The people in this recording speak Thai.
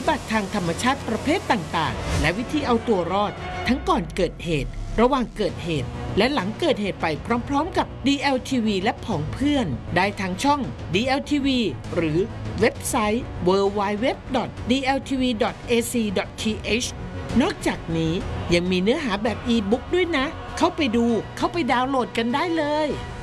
บัติทางธรรมชาติประเภทต่างๆและวิธีเอาตัวรอดทั้งก่อนเกิดเหตุระหว่างเกิดเหตุและหลังเกิดเหตุไปพร้อมๆกับ DLTV และผองเพื่อนได้ทางช่อง DLTV หรือเว็บไซต์ www.dltv.ac.th นอกจากนี้ยังมีเนื้อหาแบบ e-book ด้วยนะเข้าไปดูเข้าไปดาวน์โหลดกันได้เลย